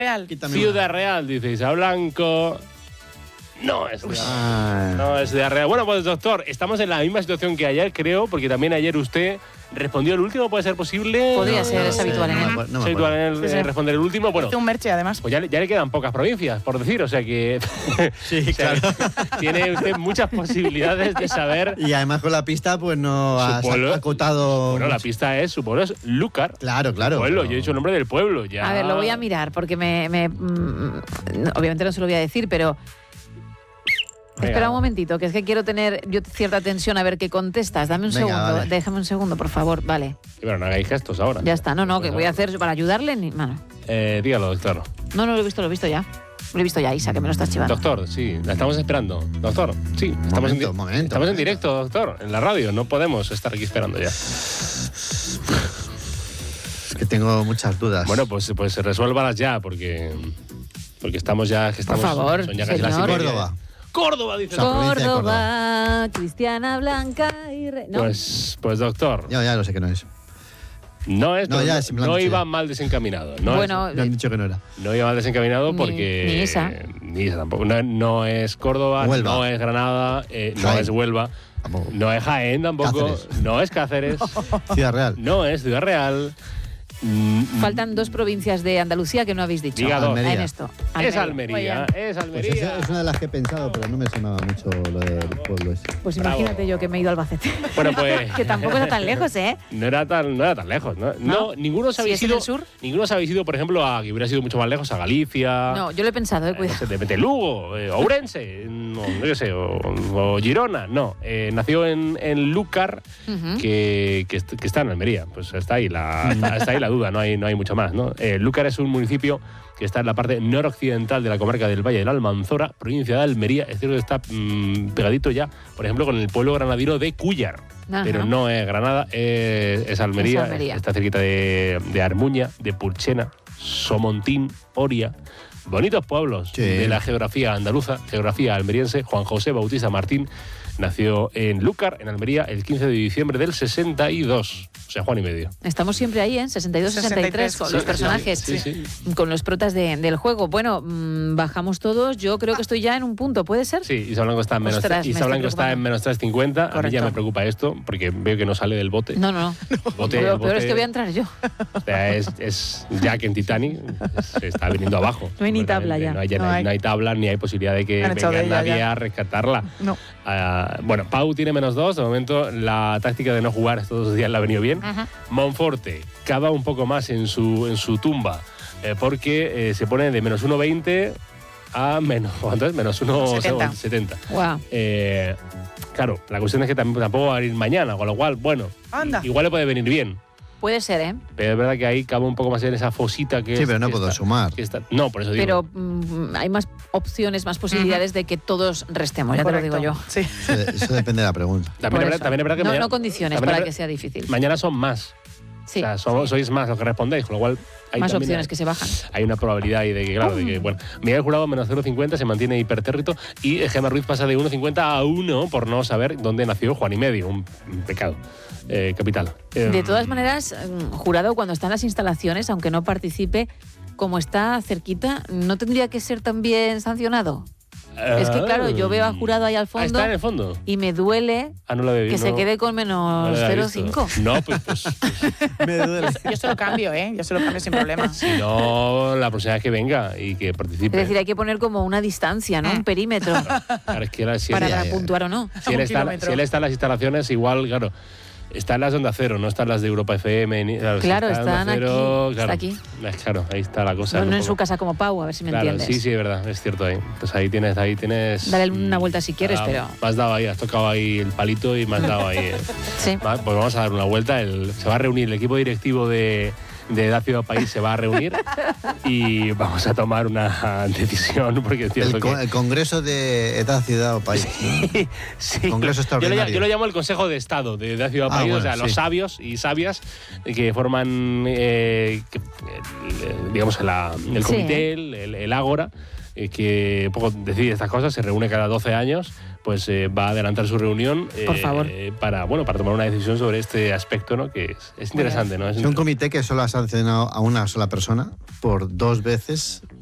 Real. Ciudad Real, dice Isa Blanco. No es Ciudad Real. Bueno, pues doctor, estamos en la misma situación que ayer, creo, porque también ayer usted respondió el último, ¿puede ser posible? Podría ser, es habitual en él. Es habitual en él responder el último. Bueno, Hice un merche, además. pues ya le quedan pocas provincias, por decir, o sea que... Sí, claro. Tiene usted muchas posibilidades de saber... Y además con la pista, pues no has acotado... Bueno, la pista es, su pueblo es Lúcar. Claro. Pueblo, yo he dicho el nombre del pueblo. Ya. A ver, lo voy a mirar, porque obviamente no se lo voy a decir, pero... Espera un momentito, que es que quiero tener yo cierta tensión a ver qué contestas. Dame un segundo, vale. Déjame un segundo, por favor, vale. Pero no hagáis gestos ahora. Ya está, no, que voy a hacer para ayudarle. Dígalo, doctor. No, lo he visto ya. Lo he visto ya, Isa, que me lo estás chivando. Doctor, sí, la estamos esperando. Doctor, sí, estamos en directo, doctor, en la radio. No podemos estar aquí esperando ya. Es que tengo muchas dudas. Bueno, pues resuélvalas ya, porque estamos ya... Por favor, son ya casi las 5:30. Córdoba, dice. Córdoba, Cristiana Blanca y... ¿no? Pues doctor. Ya lo sé que no es. No es, no iba mal desencaminado. Bueno, me han dicho que no era. No iba mal desencaminado porque... Ni esa. Ni esa tampoco. No es Córdoba, Huelva. no es Granada, no es Huelva, no es Jaén tampoco, Cáceres. no es Cáceres. Ciudad Real. No es Ciudad Real. Faltan 2 provincias de Andalucía que no habéis dicho. Diga 2. Almería. En esto. Es Almería. Pues esa es una de las que he pensado, pero no me sonaba mucho lo del pueblo ese. Pues imagínate yo que me he ido a Albacete. Bueno, pues... que tampoco está tan lejos, ¿eh? No era tan lejos, ¿no? No, ninguno se había ¿Sí es en el sur? Ninguno se había ido, por ejemplo, a que hubiera sido mucho más lejos, a Galicia. No, yo lo he pensado, cuidado. No sé, de Lugo, Ourense, no sé, o Girona. No, nació en Lúcar, que está en Almería. Pues está ahí la duda, no hay mucho más, ¿no? Lúcar es un municipio que está en la parte noroccidental de la comarca del Valle de la Almanzora, provincia de Almería. Es decir, está pegadito ya, por ejemplo, con el pueblo granadino de Cúllar. Ajá. Pero no es Granada, es Almería. Está cerquita de Armuña, de Purchena, Somontín, Oria. Bonitos pueblos de la geografía andaluza, geografía almeriense. Juan José Bautista Martín nació en Lúcar, en Almería, el 15 de diciembre del 62. O sea, Juan y medio. Estamos siempre ahí, en 62-63, con los personajes, con los protas del juego. Bueno, bajamos todos. Yo creo que estoy ya en un punto, ¿puede ser? Sí, Isa Blanco está en menos 3,50. A mí ya me preocupa esto, porque veo que no sale del bote. No. Lo peor es que voy a entrar yo. O sea, es Jack en Titanic. Se está viniendo abajo. No hay ni tabla ya. No hay tabla, ni hay posibilidad de que venga nadie a rescatarla. No. Bueno, Pau tiene -2. De momento, la táctica de no jugar estos 2 días le ha venido bien. Monforte cava un poco más en su tumba, porque se pone de -1,20 a -1,70. Wow. Claro, la cuestión es que tampoco va a venir mañana, con lo cual, bueno, igual le puede venir bien. Puede ser, ¿eh? Pero es verdad que ahí cabe un poco más en esa fosita que... Sí, pero no puedo sumar. No, por eso digo. Pero hay más opciones, más posibilidades de que todos restemos, ya Correcto. te lo digo yo. Sí. Eso depende de la pregunta. También es verdad que no condiciones para que sea difícil. Mañana son más. Sí. O sea, sois más los que respondéis, con lo cual... Más opciones que se bajan. Hay una probabilidad ahí de que, claro, bueno, Miguel Jurado -0,50 se mantiene hipertérrito y Gemma Ruiz pasa de 1,50 a 1 por no saber dónde nació Juan y medio. Un pecado capital. De todas maneras, Jurado, cuando está en las instalaciones, aunque no participe, como está cerquita, ¿no tendría que ser también sancionado? Es que, claro, yo veo a Jurado ahí al fondo. ¿Está en el fondo? Y me duele que se quede con -0,5. No, pues Me duele. Yo se lo cambio, Yo se lo cambio sin problema. Si no, la próxima vez que venga y que participe. Es decir, hay que poner como una distancia, ¿no? Un perímetro. Claro, es que para puntuar o no. Si él está en las instalaciones, igual, claro. Está en las de Onda Cero, no están las de Europa FM. Claro, si están aquí. Está aquí. Claro, ahí está la cosa. No en su casa como Pau, a ver si me entiendes. Sí, es verdad, es cierto ahí. Pues ahí tienes. Dale una vuelta si quieres, pero... Me has dado ahí, has tocado ahí el palito y me has dado ahí. Sí. Pues vamos a dar una vuelta. Se va a reunir el equipo directivo de Edad Ciudad País, se va a reunir y vamos a tomar una decisión, porque es cierto el Congreso de Edad Ciudad o País, ¿no? Sí. Congreso extraordinario. Yo lo llamo el Consejo de Estado de Edad Ciudad País, o sea, los sabios y sabias que forman, digamos, el comité, el ágora, que un poco decide estas cosas, se reúne cada 12 años, pues va a adelantar su reunión Por favor. para tomar una decisión sobre este aspecto, ¿no? Que es interesante, ¿no? Es un comité que solo ha sancionado a una sola persona por 2 veces